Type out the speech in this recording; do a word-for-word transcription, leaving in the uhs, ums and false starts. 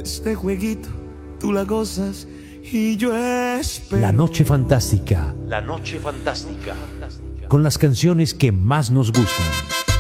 Este jueguito, tú la gozas y yo espero. La Noche Fantástica. La Noche Fantástica. Con las canciones que más nos gustan.